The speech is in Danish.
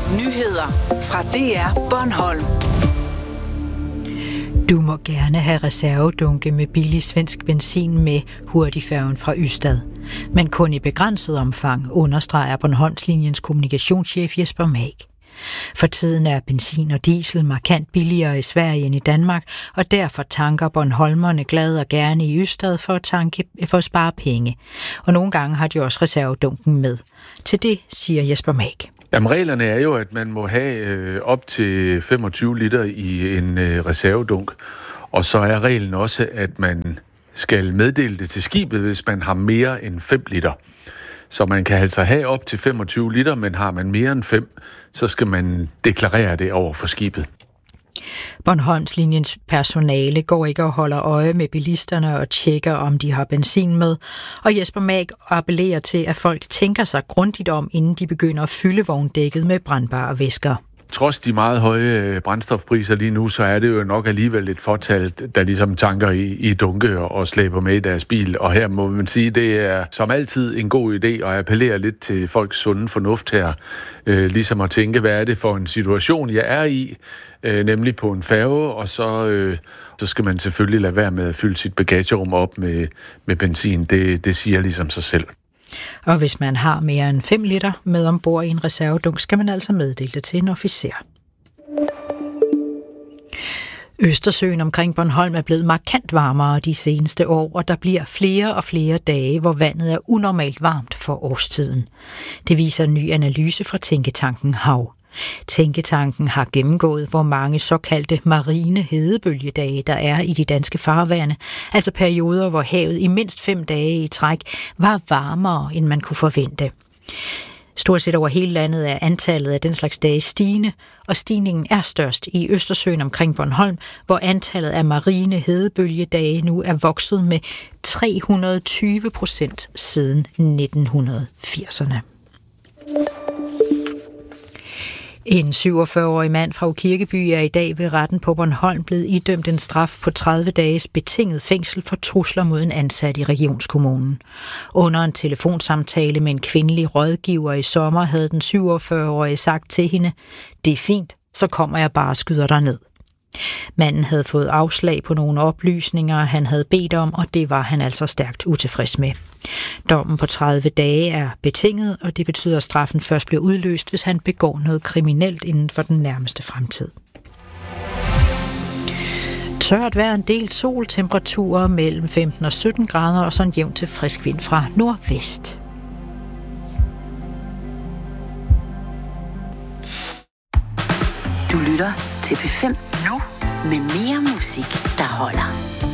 Nyheder fra DR Bornholm. Du må gerne have reservedunke med billig svensk benzin med hurtigfærgen fra Ystad. Men kun i begrænset omfang, understreger Bornholmslinjens kommunikationschef Jesper Mag. For tiden er benzin og diesel markant billigere i Sverige end i Danmark, og derfor tanker bornholmerne glad og gerne i Ystad for at spare penge. Og nogle gange har de også reservedunken med. Til det siger Jesper Mag. Jamen, reglerne er jo, at man må have op til 25 liter i en reservedunk. Og så er reglen også, at man skal meddele det til skibet, hvis man har mere end 5 liter. Så man kan altså have op til 25 liter, men har man mere end 5, så skal man deklarere det over for skibet. Bornholmslinjens personale går ikke og holder øje med bilisterne og tjekker, om de har benzin med. Og Jesper Mag appellerer til, at folk tænker sig grundigt om, inden de begynder at fylde vogndækket med brændbare væsker. Trods de meget høje brændstofpriser lige nu, så er det jo nok alligevel et fortal, der ligesom tanker i dunke og slæber med i deres bil. Og her må man sige, det er som altid en god idé at appellere lidt til folks sunde fornuft her. Ligesom at tænke, hvad er det for en situation, jeg er i, nemlig på en færge, og så skal man selvfølgelig lade være med at fylde sit bagagerum op med benzin. Det siger ligesom sig selv. Og hvis man har mere end 5 liter med ombord i en reservedunk, skal man altså meddele det til en officer. Østersøen omkring Bornholm er blevet markant varmere de seneste år, og der bliver flere og flere dage, hvor vandet er unormalt varmt for årstiden. Det viser en ny analyse fra tænketanken Hav. Tænketanken har gennemgået, hvor mange såkaldte marine hedebølgedage der er i de danske farvande, altså perioder, hvor havet i mindst 5 dage i træk var varmere, end man kunne forvente. Stort set over hele landet er antallet af den slags dage stigende, og stigningen er størst i Østersøen omkring Bornholm, hvor antallet af marine hedebølgedage nu er vokset med 320% siden 1980'erne. En 47-årig mand fra Ukirkeby er i dag ved retten på Bornholm blevet idømt en straf på 30 dages betinget fængsel for trusler mod en ansat i regionskommunen. Under en telefonsamtale med en kvindelig rådgiver i sommer havde den 47-årige sagt til hende: "Det er fint, så kommer jeg bare og skyder dig ned." Manden havde fået afslag på nogle oplysninger, han havde bedt om, og det var han altså stærkt utilfreds med. Dommen på 30 dage er betinget, og det betyder, at straffen først bliver udløst, hvis han begår noget kriminelt inden for den nærmeste fremtid. Tørt vejr, en del sol, temperaturer mellem 15 og 17 grader, og så en jævn til frisk vind fra nordvest. Du lytter til P5 nu med mere musik, der holder.